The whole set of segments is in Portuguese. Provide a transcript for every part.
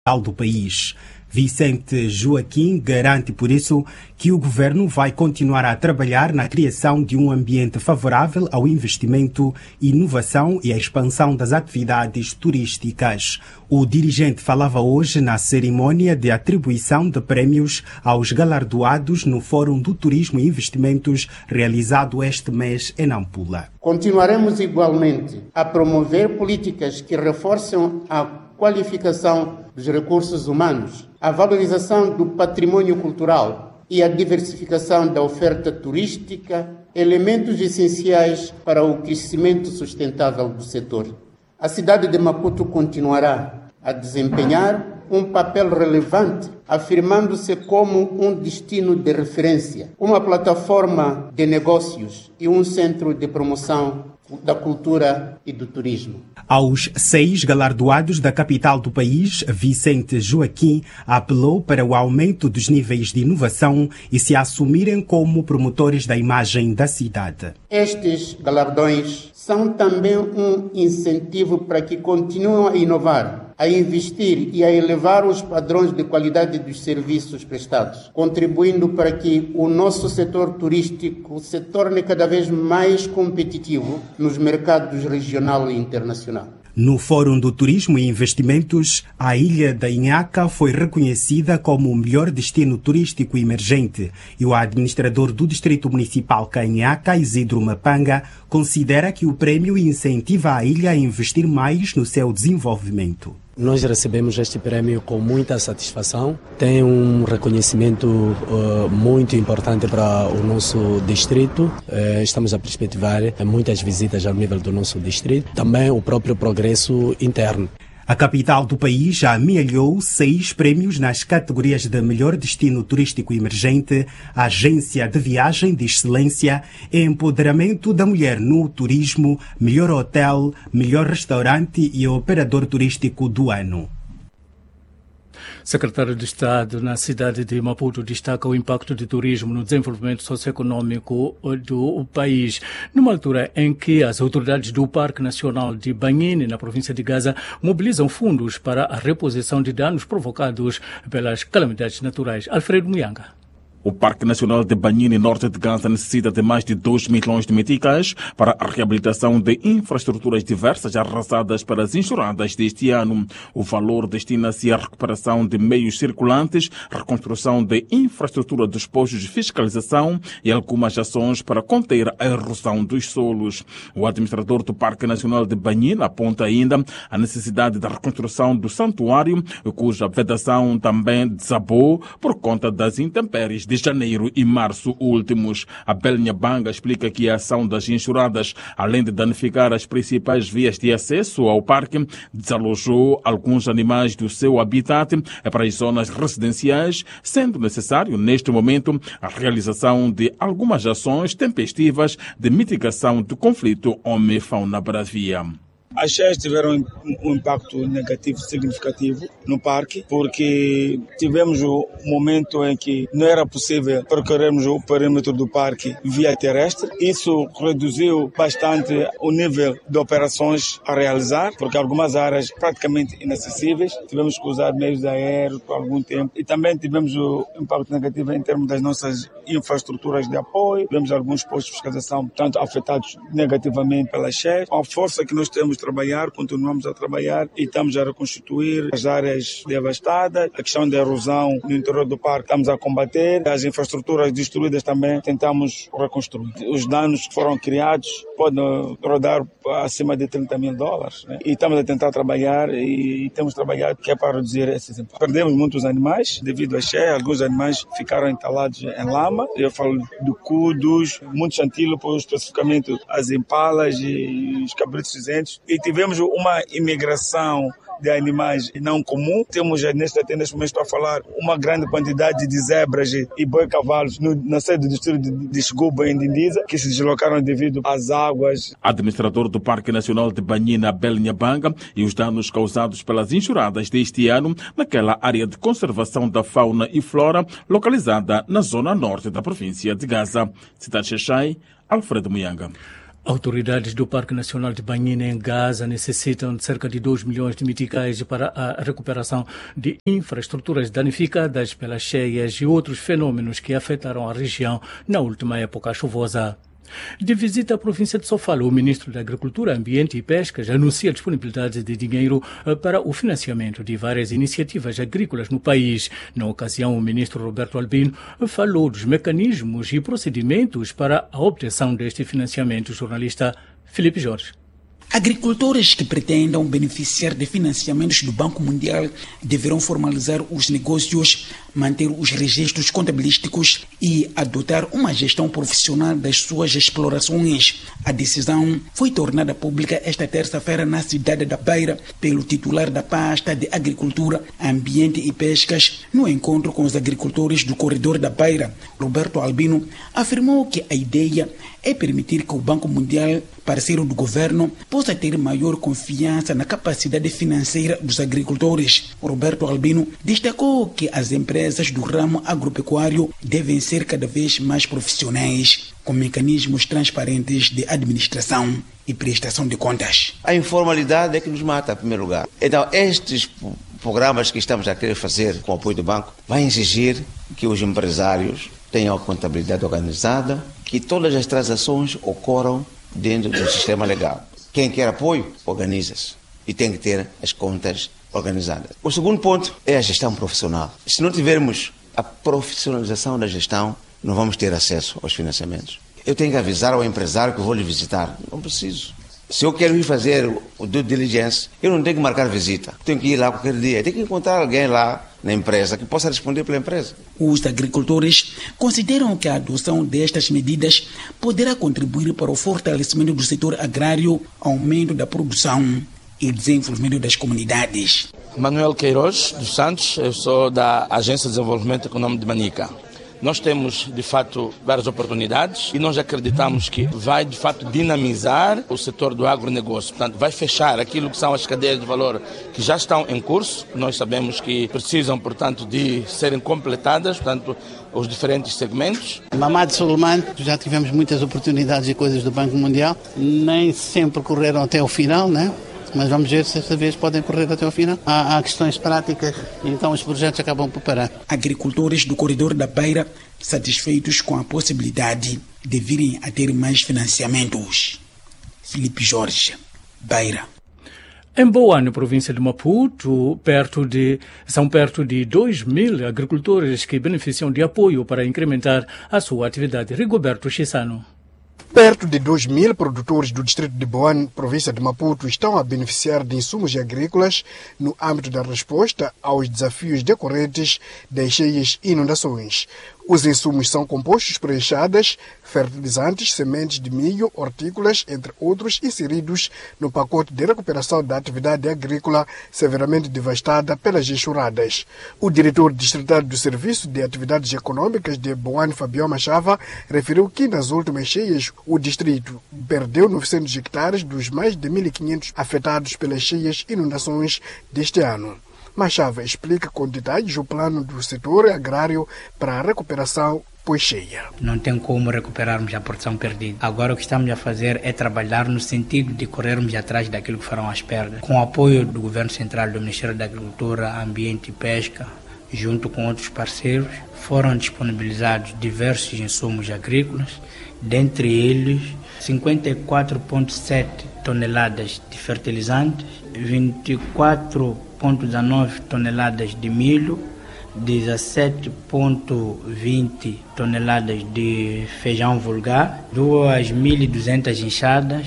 do país. Vicente Joaquim garante, por isso, que o governo vai continuar a trabalhar na criação de um ambiente favorável ao investimento, inovação e à expansão das atividades turísticas. O dirigente falava hoje na cerimônia de atribuição de prêmios aos galardoados no Fórum do Turismo e Investimentos realizado este mês em Nampula. Continuaremos igualmente a promover políticas que reforçam a qualificação dos recursos humanos, a valorização do patrimônio cultural e a diversificação da oferta turística, elementos essenciais para o crescimento sustentável do setor. A cidade de Maputo continuará a desempenhar um papel relevante, afirmando-se como um destino de referência, uma plataforma de negócios e um centro de promoção da cultura e do turismo. Aos 6 galardoados da capital do país, Vicente Joaquim apelou para o aumento dos níveis de inovação e se assumirem como promotores da imagem da cidade. Estes galardões são também um incentivo para que continuem a inovar, a investir e a elevar os padrões de qualidade dos serviços prestados, contribuindo para que o nosso setor turístico se torne cada vez mais competitivo nos mercados regional e internacional. No Fórum do Turismo e Investimentos, a ilha da Inhaca foi reconhecida como o melhor destino turístico emergente e o administrador do Distrito Municipal Canhaca, Isidro Mapanga, considera que o prêmio incentiva a ilha a investir mais no seu desenvolvimento. Nós recebemos este prêmio com muita satisfação. Tem um reconhecimento muito importante para o nosso distrito. Estamos a perspectivar muitas visitas ao nível do nosso distrito. Também o próprio progresso interno. A capital do país já amealhou 6 prêmios nas categorias de melhor destino turístico emergente, agência de viagem de excelência, empoderamento da mulher no turismo, melhor hotel, melhor restaurante e operador turístico do ano. Secretário de Estado na cidade de Maputo destaca o impacto do turismo no desenvolvimento socioeconômico do país, numa altura em que as autoridades do Parque Nacional de Banhine, na província de Gaza, mobilizam fundos para a reposição de danos provocados pelas calamidades naturais. Alfredo Muyanga. O Parque Nacional de Banhine, norte de Gaza, necessita de mais de 2 milhões de meticais para a reabilitação de infraestruturas diversas arrasadas pelas enxurradas deste ano. O valor destina-se à recuperação de meios circulantes, reconstrução de infraestrutura dos postos de fiscalização e algumas ações para conter a erosão dos solos. O administrador do Parque Nacional de Banhine aponta ainda a necessidade da reconstrução do santuário, cuja vedação também desabou por conta das intempéries de janeiro e março últimos. Abel Nhambanga explica que a ação das enxurradas, além de danificar as principais vias de acesso ao parque, desalojou alguns animais do seu habitat para as zonas residenciais, sendo necessário, neste momento, a realização de algumas ações tempestivas de mitigação do conflito homem-fauna bravia. As cheias tiveram um impacto negativo significativo no parque, porque tivemos o momento em que não era possível percorrermos o perímetro do parque via terrestre. Isso reduziu bastante o nível de operações a realizar, porque algumas áreas praticamente inacessíveis. Tivemos que usar meios aéreos por algum tempo e também tivemos o impacto negativo em termos das nossas infraestruturas de apoio. Tivemos alguns postos de fiscalização tanto afetados negativamente pelas cheias. A força que nós temos trabalhar, continuamos a trabalhar e estamos a reconstituir as áreas devastadas, a questão da erosão no interior do parque estamos a combater, as infraestruturas destruídas também tentamos reconstruir. Os danos que foram criados podem rodar acima de $30 mil, né? E estamos a tentar trabalhar e temos trabalhado que é para reduzir esses impactos. Perdemos muitos animais devido à cheia, alguns animais ficaram entalados em lama, eu falo de cudos, muitos antílopes, especificamente as impalas e os cabritos cinzentos. E tivemos uma imigração de animais não comum. Temos, neste momento estou a falar, uma grande quantidade de zebras e boi-cavalos na sede do distrito de Xiguba, em Dindiza, que se deslocaram devido às águas. Administrador do Parque Nacional de Banhine, Abel Nhambanga, e os danos causados pelas enxurradas deste ano naquela área de conservação da fauna e flora localizada na zona norte da província de Gaza. Cidade Xaixai, Alfredo Muyanga. Autoridades do Parque Nacional de Banhine, em Gaza, necessitam de cerca de 2 milhões de meticais para a recuperação de infraestruturas danificadas pelas cheias e outros fenômenos que afetaram a região na última época chuvosa. De visita à província de Sofala, o ministro da Agricultura, Ambiente e Pesca já anuncia a disponibilidade de dinheiro para o financiamento de várias iniciativas agrícolas no país. Na ocasião, o ministro Roberto Albino falou dos mecanismos e procedimentos para a obtenção deste financiamento. O jornalista Filipe Jorge. Agricultores que pretendam beneficiar de financiamentos do Banco Mundial deverão formalizar os negócios, manter os registros contabilísticos e adotar uma gestão profissional das suas explorações. A decisão foi tornada pública esta terça-feira na cidade da Beira pelo titular da pasta de Agricultura, Ambiente e Pescas, no encontro com os agricultores do corredor da Beira. Roberto Albino afirmou que a ideia é permitir que o Banco Mundial, parceiro do governo, possa ter maior confiança na capacidade financeira dos agricultores. Roberto Albino destacou que as empresas do ramo agropecuário devem ser cada vez mais profissionais, com mecanismos transparentes de administração e prestação de contas. A informalidade é que nos mata, em primeiro lugar. Então, estes programas que estamos a querer fazer com o apoio do banco vai exigir que os empresários tenham a contabilidade organizada, que todas as transações ocorram dentro do sistema legal. Quem quer apoio, organiza-se e tem que ter as contas organizadas. O segundo ponto é a gestão profissional. Se não tivermos a profissionalização da gestão, não vamos ter acesso aos financiamentos. Eu tenho que avisar ao empresário que eu vou lhe visitar. Não preciso. Se eu quero ir fazer o due diligence, eu não tenho que marcar visita. Tenho que ir lá qualquer dia. Eu tenho que encontrar alguém lá na empresa que possa responder pela empresa. Os agricultores consideram que a adoção destas medidas poderá contribuir para o fortalecimento do setor agrário, aumento da produção e desenvolvimento das comunidades. Manuel Queiroz dos Santos, eu sou da Agência de Desenvolvimento Econômico de Manica. Nós temos, de fato, várias oportunidades e nós acreditamos que vai, de fato, dinamizar o setor do agronegócio. Portanto, vai fechar aquilo que são as cadeias de valor que já estão em curso. Nós sabemos que precisam, portanto, de serem completadas, portanto, os diferentes segmentos. Mamad Suleiman, já tivemos muitas oportunidades e coisas do Banco Mundial. Nem sempre correram até o final, né? Mas vamos ver se esta vez podem correr até ao final. Há questões práticas, então os projetos acabam por parar. Agricultores do corredor da Beira satisfeitos com a possibilidade de virem a ter mais financiamentos. Filipe Jorge, Beira. Em Boa, na província de Maputo, são perto de 2.000 agricultores que beneficiam de apoio para incrementar a sua atividade. Rigoberto Chissano. Perto de 2.000 produtores do distrito de Boane, província de Maputo, estão a beneficiar de insumos agrícolas no âmbito da resposta aos desafios decorrentes das cheias e inundações. Os insumos são compostos por enxadas, fertilizantes, sementes de milho, hortícolas, entre outros, inseridos no pacote de recuperação da atividade agrícola severamente devastada pelas enxurradas. O diretor distrital do Serviço de Atividades Econômicas de Boane, Fabião Machava, referiu que nas últimas cheias o distrito perdeu 900 hectares dos mais de 1.500 afetados pelas cheias e inundações deste ano. Machava explica com detalhes o plano do setor agrário para a recuperação pós-cheia. Não tem como recuperarmos a produção perdida. Agora o que estamos a fazer é trabalhar no sentido de corrermos atrás daquilo que foram as perdas. Com o apoio do Governo Central, do Ministério da Agricultura, Ambiente e Pesca, junto com outros parceiros, foram disponibilizados diversos insumos agrícolas, dentre eles 54,7 toneladas de fertilizantes, 24,19 toneladas de milho, 17,20 toneladas de feijão vulgar, 2.200 enxadas,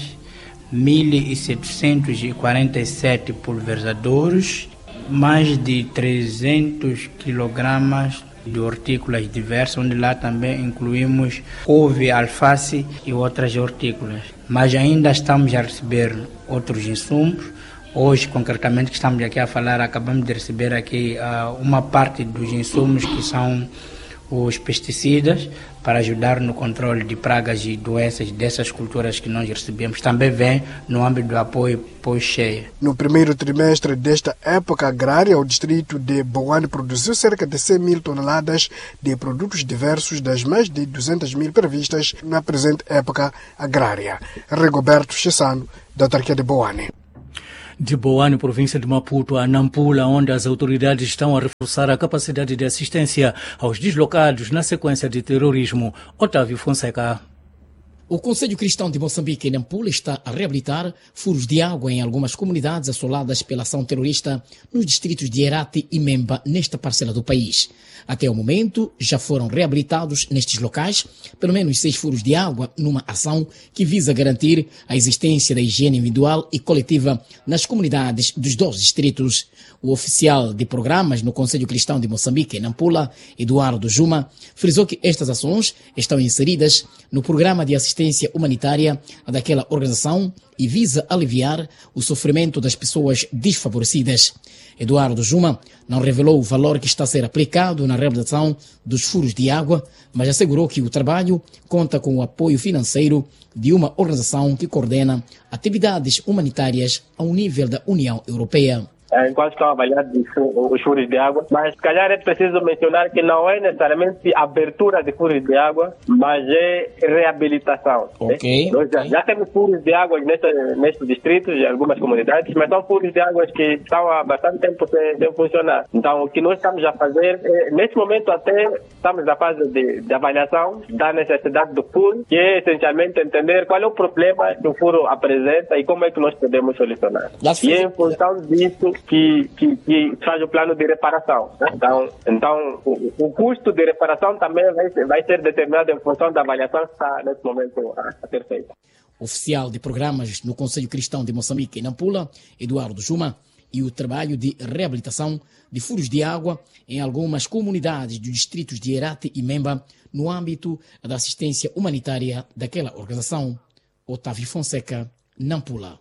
1.747 pulverizadores, mais de 300 quilogramas de hortícolas diversas, onde lá também incluímos couve, alface e outras hortícolas. Mas ainda estamos a receber outros insumos. Hoje, concretamente, que estamos aqui a falar, acabamos de receber aqui uma parte dos insumos que são os pesticidas para ajudar no controle de pragas e doenças dessas culturas que nós recebemos. Também vem no âmbito do apoio pós-cheia. No primeiro trimestre desta época agrária, o distrito de Boane produziu cerca de 100 mil toneladas de produtos diversos das mais de 200 mil previstas na presente época agrária. Rigoberto Chissano, da autarquia de Boane. De Boane, província de Maputo, a Nampula, onde as autoridades estão a reforçar a capacidade de assistência aos deslocados na sequência de terrorismo. Otávio Fonseca. O Conselho Cristão de Moçambique, em Nampula, está a reabilitar furos de água em algumas comunidades assoladas pela ação terrorista nos distritos de Herati e Memba, nesta parcela do país. Até o momento, já foram reabilitados nestes locais pelo menos 6 furos de água numa ação que visa garantir a existência da higiene individual e coletiva nas comunidades dos 2 distritos. O oficial de programas no Conselho Cristão de Moçambique, em Nampula, Eduardo Juma, frisou que estas ações estão inseridas no programa de assistência humanitária daquela organização e visa aliviar o sofrimento das pessoas desfavorecidas. Eduardo Juma não revelou o valor que está a ser aplicado na reabilitação dos furos de água, mas assegurou que o trabalho conta com o apoio financeiro de uma organização que coordena atividades humanitárias ao nível da União Europeia. Enquanto estão avaliando os furos de água, mas se calhar é preciso mencionar que não é necessariamente abertura de furos de água, mas é reabilitação. Okay, Nós já temos furos de água nestes distritos, em algumas comunidades, mas são furos de água que estão há bastante tempo sem funcionar. Então, o que nós estamos a fazer, neste momento até estamos na fase de avaliação da necessidade do furo, que é essencialmente entender qual é o problema que o furo apresenta e como é que nós podemos solucionar. E é em função disso que faz o plano de reparação. Então o custo de reparação também vai ser determinado em função da avaliação que está nesse momento a ser feita. Oficial de programas no Conselho Cristão de Moçambique, em Nampula, Eduardo Juma, e o trabalho de reabilitação de furos de água em algumas comunidades dos distritos de Herati e Memba no âmbito da assistência humanitária daquela organização. Otávio Fonseca, Nampula.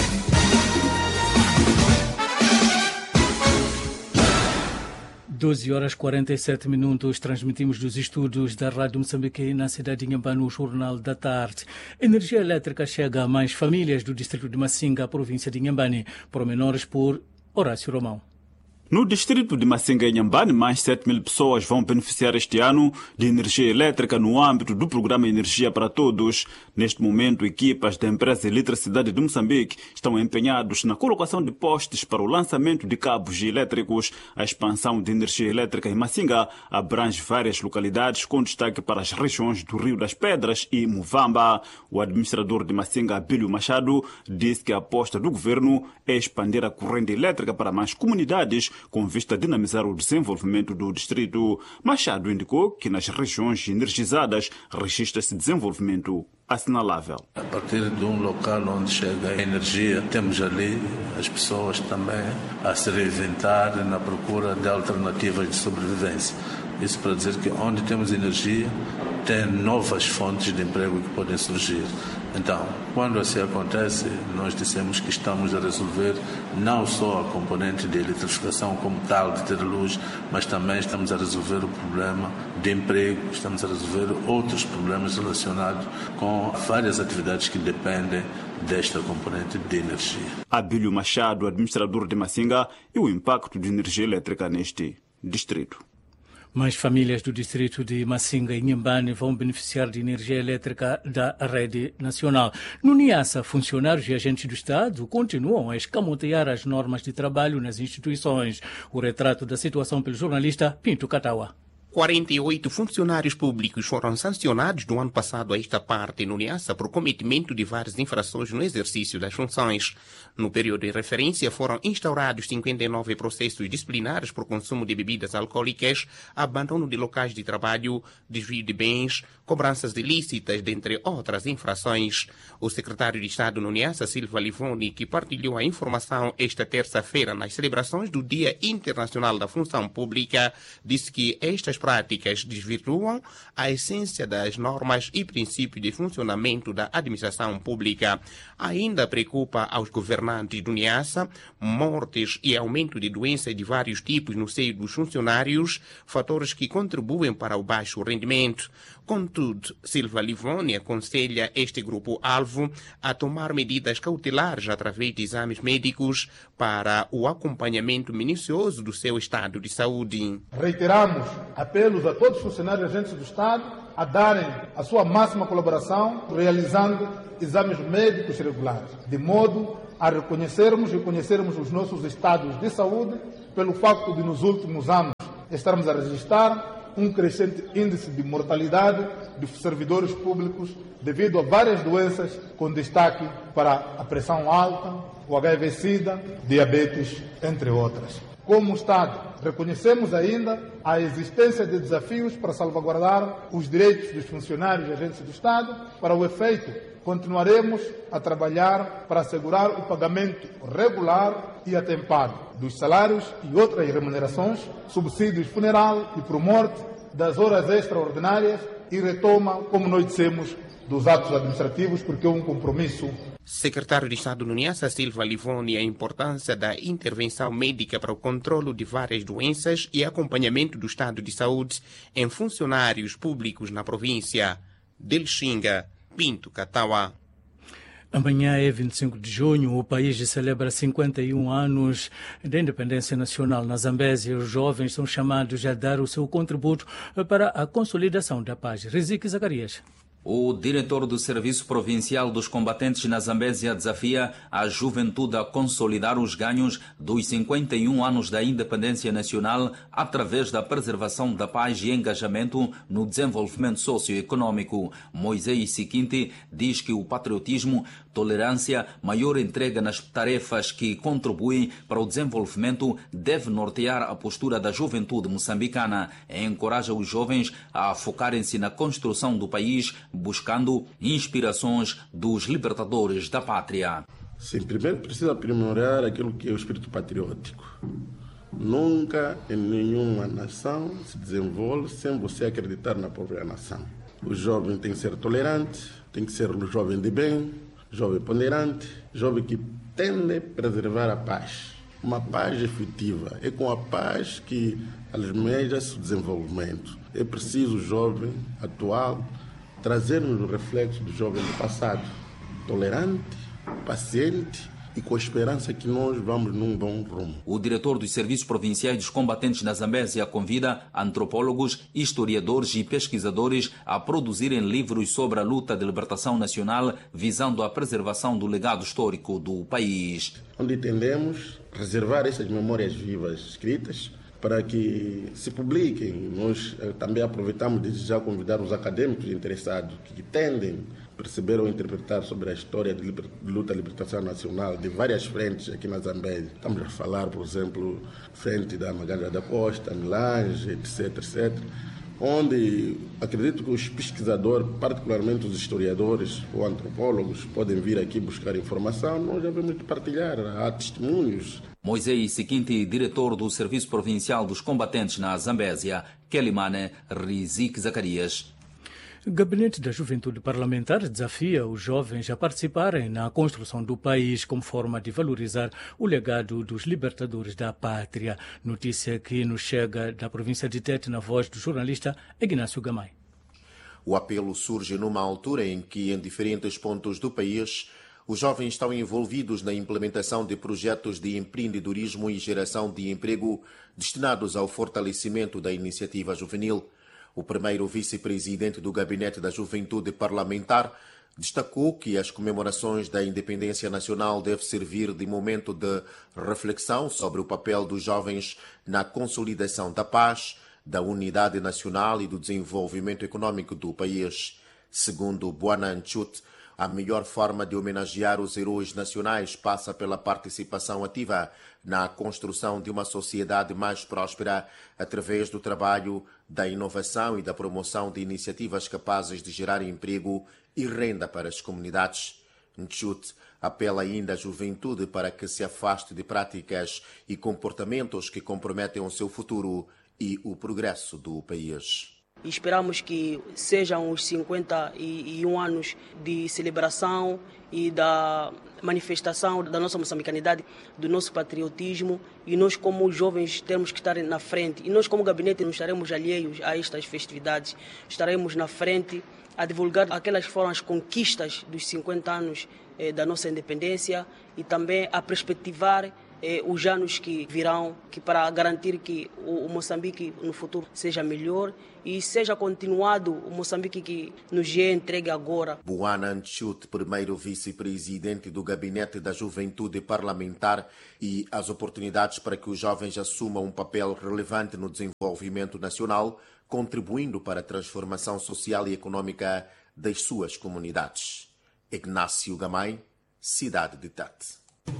Doze horas 47 minutos, transmitimos dos estúdios da Rádio Moçambique na cidade de Inhambane, no Jornal da Tarde. Energia elétrica chega a mais famílias do distrito de Massinga, província de Inhambane. Pormenores por Horácio Romão. No distrito de Massinga, Inhambane, mais 7 mil pessoas vão beneficiar este ano de energia elétrica no âmbito do programa Energia para Todos. Neste momento, equipas da empresa Eletricidade de Moçambique estão empenhados na colocação de postes para o lançamento de cabos elétricos. A expansão de energia elétrica em Massinga abrange várias localidades, com destaque para as regiões do Rio das Pedras e Muvamba. O administrador de Massinga, Abílio Machado, disse que a aposta do governo é expandir a corrente elétrica para mais comunidades, com vista a dinamizar o desenvolvimento do distrito. Machado indicou que nas regiões energizadas registra-se desenvolvimento assinalável. A partir de um local onde chega a energia, temos ali as pessoas também a se reinventar na procura de alternativas de sobrevivência. Isso para dizer que onde temos energia, tem novas fontes de emprego que podem surgir. Então, quando assim acontece, nós dissemos que estamos a resolver não só a componente de eletrificação como tal, de ter luz, mas também estamos a resolver o problema de emprego, estamos a resolver outros problemas relacionados com várias atividades que dependem desta componente de energia. Abílio Machado, administrador de Massinga, e o impacto de energia elétrica neste distrito. Mais famílias do distrito de Massinga e Inhambane vão beneficiar de energia elétrica da rede nacional. No Niassa, funcionários e agentes do Estado continuam a escamotear as normas de trabalho nas instituições. O retrato da situação pelo jornalista Pinto Catawa. 48 funcionários públicos foram sancionados do ano passado a esta parte no Niassa por cometimento de várias infrações no exercício das funções. No período de referência foram instaurados 59 processos disciplinares por consumo de bebidas alcoólicas, abandono de locais de trabalho, desvio de bens, cobranças ilícitas, dentre outras infrações. O secretário de Estado no Niassa, Silva Livoni, que partilhou a informação esta terça-feira nas celebrações do Dia Internacional da Função Pública, disse que estas práticas desvirtuam a essência das normas e princípios de funcionamento da administração pública. Ainda preocupa aos governantes do Niassa mortes e aumento de doenças de vários tipos no seio dos funcionários, fatores que contribuem para o baixo rendimento. Contudo, Silva Livoni aconselha este grupo-alvo a tomar medidas cautelares através de exames médicos para o acompanhamento minucioso do seu estado de saúde. Reiteramos apelos a todos os funcionários e agentes do Estado a darem a sua máxima colaboração, realizando exames médicos regulares, de modo a reconhecermos e conhecermos os nossos estados de saúde, pelo facto de nos últimos anos estarmos a registrar um crescente índice de mortalidade de servidores públicos devido a várias doenças, com destaque para a pressão alta, o HIV-Sida, diabetes, entre outras. Como Estado, reconhecemos ainda a existência de desafios para salvaguardar os direitos dos funcionários e agentes do Estado. Para o efeito, continuaremos a trabalhar para assegurar o pagamento regular e atempado dos salários e outras remunerações, subsídios funeral e por morte, das horas extraordinárias e retoma, como nós dissemos, dos atos administrativos, porque é um compromisso. Secretário de Estado no Niassa, Silva Livoni, a importância da intervenção médica para o controlo de várias doenças e acompanhamento do estado de saúde em funcionários públicos na província. Delxinga, Pinto Katawa. Amanhã é 25 de junho, o país celebra 51 anos da independência nacional. Na Zambésia, os jovens são chamados a dar o seu contributo para a consolidação da paz. Riziki Zacarias. O diretor do Serviço Provincial dos Combatentes na Zambésia desafia a juventude a consolidar os ganhos dos 51 anos da independência nacional através da preservação da paz e engajamento no desenvolvimento socioeconômico. Moisés Siquinte diz que o patriotismo, tolerância, maior entrega nas tarefas que contribuem para o desenvolvimento deve nortear a postura da juventude moçambicana. Encoraja os jovens a focarem-se na construção do país, buscando inspirações dos libertadores da pátria. Sim, primeiro precisa aprimorar aquilo que é o espírito patriótico. Nunca em nenhuma nação se desenvolve sem você acreditar na própria nação. O jovem tem que ser tolerante, tem que ser um jovem de bem, jovem ponderante, jovem que tende a preservar a paz. Uma paz efetiva. É com a paz que almeja-se o desenvolvimento. É preciso o jovem atual trazermos o reflexo do jovem do passado, tolerante, paciente e com a esperança que nós vamos num bom rumo. O diretor dos Serviços Provinciais dos Combatentes na Zambésia convida antropólogos, historiadores e pesquisadores a produzirem livros sobre a luta de libertação nacional, visando a preservação do legado histórico do país. Onde entendemos reservar essas memórias vivas escritas para que se publiquem. Nós também aproveitamos desde já convidar os acadêmicos interessados que tendem a perceber ou interpretar sobre a história de luta de libertação nacional de várias frentes aqui na Zambésia. Estamos a falar, por exemplo, frente da Maganja da Costa, Milange, etc., onde acredito que os pesquisadores, particularmente os historiadores ou antropólogos, podem vir aqui buscar informação. Nós já vamos partilhar, há testemunhos. Moisés Siquinte, diretor do Serviço Provincial dos Combatentes na Zambésia. Kelimane Riziki Zacarias. O Gabinete da Juventude Parlamentar desafia os jovens a participarem na construção do país como forma de valorizar o legado dos libertadores da pátria. Notícia que nos chega da província de Tete na voz do jornalista Ignácio Gamay. O apelo surge numa altura em que, em diferentes pontos do país, os jovens estão envolvidos na implementação de projetos de empreendedorismo e geração de emprego destinados ao fortalecimento da iniciativa juvenil. O primeiro vice-presidente do Gabinete da Juventude Parlamentar destacou que as comemorações da independência nacional devem servir de momento de reflexão sobre o papel dos jovens na consolidação da paz, da unidade nacional e do desenvolvimento econômico do país. Segundo Buanan Chut, a melhor forma de homenagear os heróis nacionais passa pela participação ativa na construção de uma sociedade mais próspera através do trabalho, da inovação e da promoção de iniciativas capazes de gerar emprego e renda para as comunidades. Nchut apela ainda à juventude para que se afaste de práticas e comportamentos que comprometem o seu futuro e o progresso do país. Esperamos que sejam os 51 anos de celebração e da manifestação da nossa moçambicanidade, do nosso patriotismo, e nós como jovens temos que estar na frente. E nós como gabinete não estaremos alheios a estas festividades, estaremos na frente a divulgar aquelas foram as conquistas dos 50 anos da nossa independência e também a perspectivar os anos que virão, que para garantir que o Moçambique no futuro seja melhor e seja continuado o Moçambique que nos é entregue agora. Buana Nchut, primeiro vice-presidente do Gabinete da Juventude Parlamentar, e as oportunidades para que os jovens assumam um papel relevante no desenvolvimento nacional, contribuindo para a transformação social e econômica das suas comunidades. Ignácio Gamay, Cidade de Tete.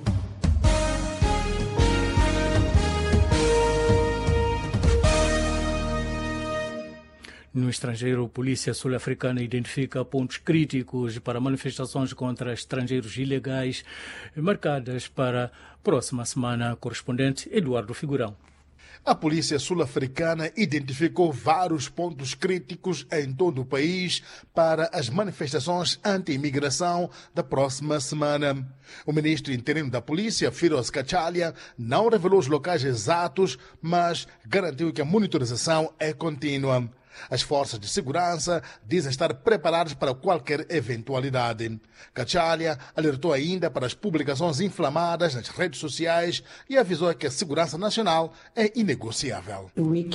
No estrangeiro, a polícia sul-africana identifica pontos críticos para manifestações contra estrangeiros ilegais marcadas para a próxima semana. Correspondente Eduardo Figurão. A polícia sul-africana identificou vários pontos críticos em todo o país para as manifestações anti-imigração da próxima semana. O ministro interino da polícia, Firoz Kachalia, não revelou os locais exatos, mas garantiu que a monitorização é contínua. As forças de segurança dizem estar preparadas para qualquer eventualidade. Kachalia alertou ainda para as publicações inflamadas nas redes sociais e avisou que a segurança nacional é inegociável.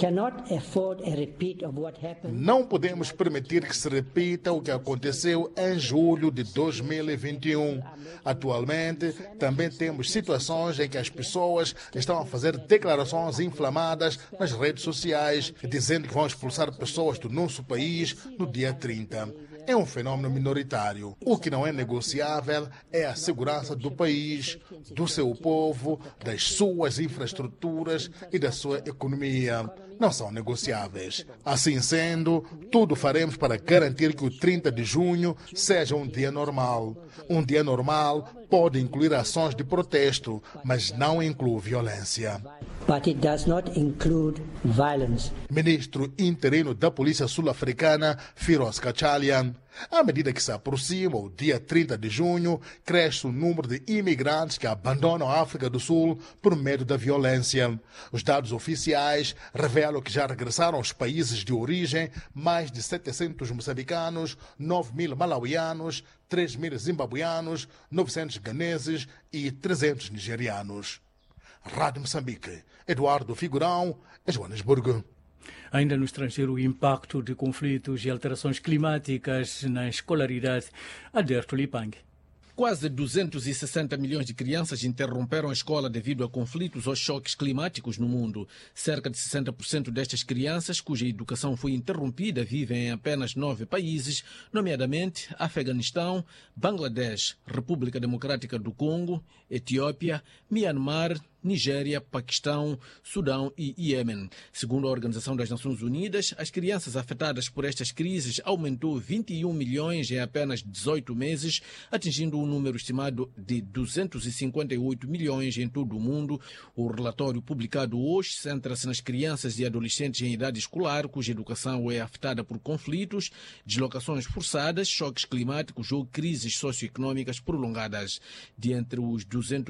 Não podemos permitir que se repita o que aconteceu em julho de 2021. Atualmente, também temos situações em que as pessoas estão a fazer declarações inflamadas nas redes sociais, dizendo que vão expulsar pessoas do nosso país no dia 30. É um fenômeno minoritário. O que não é negociável é a segurança do país, do seu povo, das suas infraestruturas e da sua economia. Não são negociáveis. Assim sendo, tudo faremos para garantir que o 30 de junho seja um dia normal. Um dia normal pode incluir ações de protesto, mas não inclui violência. But it does not include violence. Ministro interino da Polícia Sul-Africana, Firoz Kachalia. À medida que se aproxima o dia 30 de junho, cresce o número de imigrantes que abandonam a África do Sul por medo da violência. Os dados oficiais revelam que já regressaram aos países de origem mais de 700 moçambicanos, 9.000 malauianos, 3.000 zimbabuianos, 900 ganeses e 300 nigerianos. Rádio Moçambique, Eduardo Figurão, Joanesburgo. Ainda no estrangeiro, o impacto de conflitos e alterações climáticas na escolaridade. Aderto Lipang. Quase 260 milhões de crianças interromperam a escola devido a conflitos ou choques climáticos no mundo. Cerca de 60% destas crianças, cuja educação foi interrompida, vivem em apenas 9 países, nomeadamente Afeganistão, Bangladesh, República Democrática do Congo, Etiópia, Myanmar, Nigéria, Paquistão, Sudão e Iêmen. Segundo a Organização das Nações Unidas, as crianças afetadas por estas crises aumentou 21 milhões em apenas 18 meses, atingindo um número estimado de 258 milhões em todo o mundo. O relatório publicado hoje centra-se nas crianças e adolescentes em idade escolar, cuja educação é afetada por conflitos, deslocações forçadas, choques climáticos ou crises socioeconômicas prolongadas. De entre os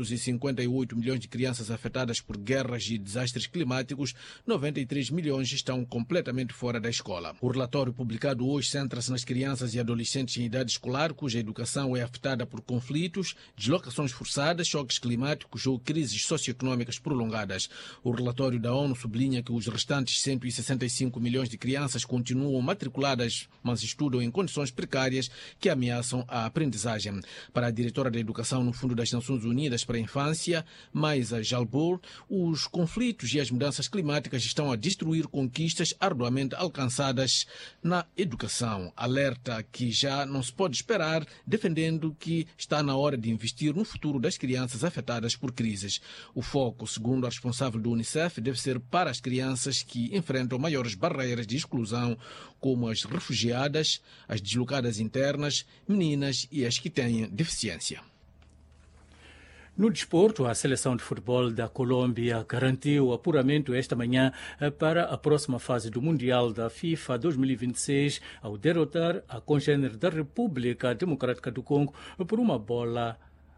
258 milhões de crianças afetadas por guerras e desastres climáticos, 93 milhões estão completamente fora da escola. O relatório publicado hoje centra-se nas crianças e adolescentes em idade escolar, cuja educação é afetada por conflitos, deslocações forçadas, choques climáticos ou crises socioeconômicas prolongadas. O relatório da ONU sublinha que os restantes 165 milhões de crianças continuam matriculadas, mas estudam em condições precárias que ameaçam a aprendizagem. Para a diretora da Educação no Fundo das Nações Unidas para a Infância, Maisa Jalbol, os conflitos e as mudanças climáticas estão a destruir conquistas arduamente alcançadas na educação. Alerta que já não se pode esperar, defendendo que está na hora de investir no futuro das crianças afetadas por crises. O foco, segundo a responsável do Unicef, deve ser para as crianças que enfrentam maiores barreiras de exclusão, como as refugiadas, as deslocadas internas, meninas e as que têm deficiência. No desporto, a seleção de futebol da Colômbia garantiu o apuramento esta manhã para a próxima fase do Mundial da FIFA 2026 ao derrotar a congênere da República Democrática do Congo por uma bola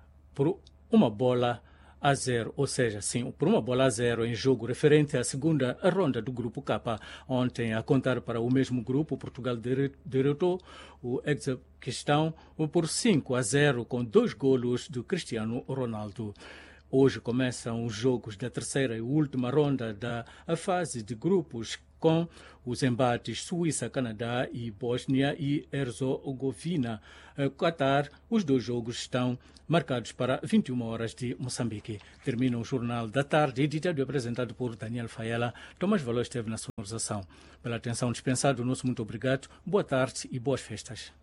a 0, ou seja, sim, por uma bola a 0 em jogo referente à segunda ronda do Grupo K. Ontem, a contar para o mesmo grupo, Portugal derrotou o Equequistão por 5-0 com 2 golos do Cristiano Ronaldo. Hoje começam os jogos da terceira e última ronda da fase de grupos, com os embates Suíça, Canadá e Bósnia e Herzegovina. Qatar, os 2 jogos estão marcados para 21 horas de Moçambique. Termina o Jornal da Tarde, editado e apresentado por Daniel Faela. Tomás Valor esteve na sonorização. Pela atenção dispensada, o nosso muito obrigado. Boa tarde e boas festas.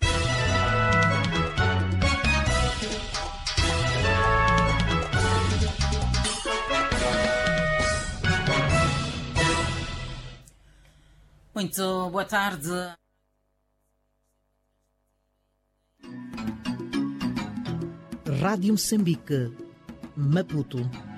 Muito boa tarde. Rádio Moçambique, Maputo.